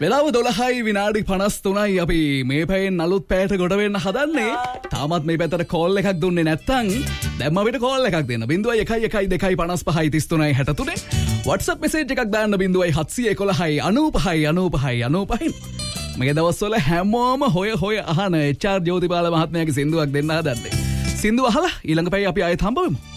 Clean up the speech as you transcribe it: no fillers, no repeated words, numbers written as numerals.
වෙලාව 12යි විනාඩි 53යි අපි මේ පැයෙන් අලුත් පැයට ගොඩ වෙන්න හදන්නේ. තාමත් මේ පැත්තට කෝල් එකක් දුන්නේ නැත්නම් දැන් අපිට කෝල් එකක් දෙන්න 0112553363 WhatsApp message එකක් දාන්න 0711යි 95යි 95යි 95යි. මේ දවස්වල හැමෝම හොය අහන HR ජෝතිපාල මහත්මයාගේ සින්දුවක් දෙන්න හදන්නේ. සින්දුව අහලා ඊළඟ පැය අපි ආයෙත් හම්බ වෙමු.